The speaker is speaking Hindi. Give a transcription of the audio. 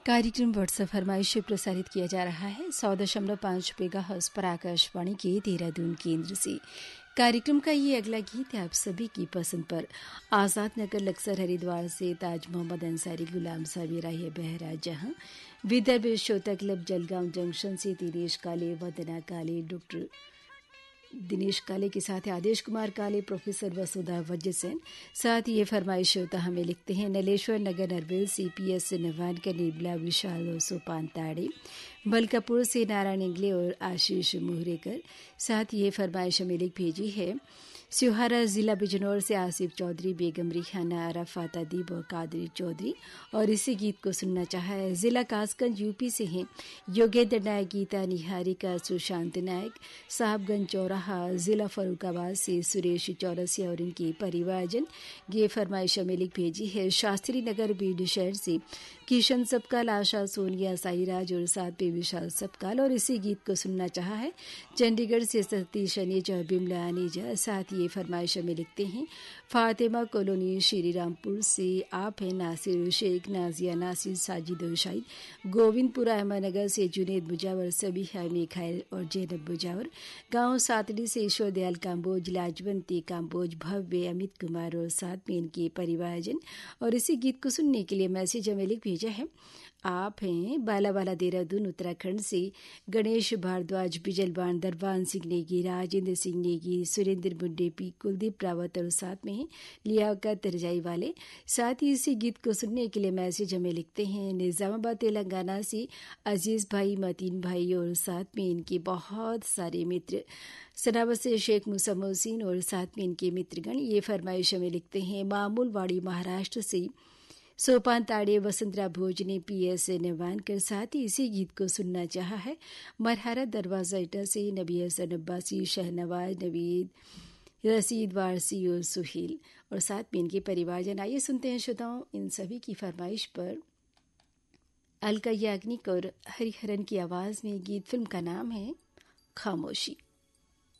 कार्यक्रम व्हाट्सएप फरमाइश से प्रसारित किया जा रहा है 100.5 मेगाहर्ट्ज पर आकाशवाणी के देहरादून केंद्र से। कार्यक्रम का ये अगला गीत है आप सभी की पसंद पर। आज़ाद नगर लक्सर हरिद्वार से ताज मोहम्मद अंसारी, गुलाम साबिर, राहिया बहरा जहां, विदर्भ श्रोता क्लब जलगांव जंक्शन से दिनेश काले, वंदना काले, डॉक्टर दिनेश काले के साथ आदेश कुमार काले, प्रोफेसर वसुधा वजसेन। साथ ये फरमाइश होता हमें लिखते हैं नलेश्वर नगर नरवेल CPS नवानकर, निर्मला विशाल और सोपान ताड़े, बलकापुर से नारायण इंगले और आशीष मुहरेकर। साथ ये फरमाइश हमें लिख भेजी है सिहारा जिला बिजनौर से आसिफ चौधरी, बेगम रिहाना, अराफात अदीब और कादरी चौधरी। और इसी गीत को सुनना चाहा है जिला कासगंज UP से हैं योगेंद्र नायक, गीता निहारिका, सुशांत नायक, साहबगंज चौराहा जिला फरुखाबाद से सुरेश चौरसिया और इनके परिवारजन। ये फरमाइश हमें लिख भेजी है शास्त्री नगर बीड शहर से किशन सबकाल, आशा सोनिया, साईराज और साथ पे विशाल सबकाल। और इसी गीत को सुनना चाहा है चंडीगढ़ से सतीश अनेजा, बिमला अनेजा। साथ ये फरमाइश में लिखते हैं फातिमा कॉलोनी श्रीरामपुर से आप हैं नासिर शेख, नाजिया नासिर, साजिद और शाहिद, गोविंदपुरा अहमदनगर से जुनेद मुजावर, सभी हमी खैर और जैनब मुजावर, गांव सातड़ी से ईश्वर दयाल काम्बोज, लाजवंती काम्बोज, भव्य, अमित कुमार और साथ में इनके परिवारजन। और इसी गीत को सुनने के लिए मैसेज हमें लिख भेजा है आप हैं बालावाला देहरादून उत्तराखंड से गणेश भारद्वाज, बिजलबान, दरबान सिंह नेगी, राजेंद्र सिंह नेगी, सुरेंद्र मुंडेपी, कुलदीप रावत और साथ में लियाकत रजाई वाले। साथ ही इसी गीत को सुनने के लिए मैसेज हमें लिखते हैं निजामाबाद तेलंगाना से अजीज भाई, मतीन भाई और साथ में इनके बहुत सारे मित्र, सनावत से शेख मूसा मोहसिन और साथ में इनके मित्रगण। ये फरमाइश हमें लिखते हैं मामूलवाड़ी महाराष्ट्र से सोपान ताड़े, वसंतरा भोजने, PS नवानकर। साथ ही इसी गीत को सुनना चाहा है मरहरा दरवाजा इटा से नबी हसन अब्बासी, शहनवाज, नवीद, रसीद वारसी और सुहेल और साथ में इनके परिवारजन। आइए सुनते हैं श्रोताओं इन सभी की फरमाइश पर अलका याग्निक और हरिहरन की आवाज़ में गीत। फिल्म का नाम है खामोशी।